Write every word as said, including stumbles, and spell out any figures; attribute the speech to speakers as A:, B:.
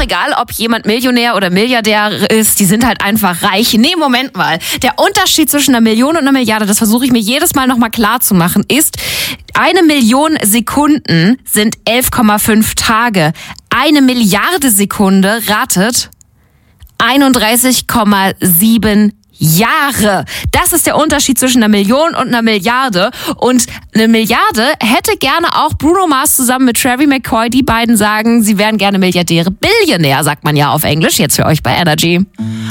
A: egal, ob jemand Millionär oder Milliardär ist, die sind halt einfach reich. Nee, Moment mal. Der Unterschied zwischen einer Million und einer Milliarde, das versuche ich mir jedes Mal nochmal klar zu machen, ist, eine Million Sekunden sind elf Komma fünf Tage. Eine Milliarde Sekunde, ratet, einunddreißig Komma sieben Jahre. Das ist der Unterschied zwischen einer Million und einer Milliarde. Und eine Milliarde hätte gerne auch Bruno Mars zusammen mit Travie McCoy. Die beiden sagen, sie wären gerne Milliardäre. Billionär, sagt man ja auf Englisch, jetzt für euch bei Energy.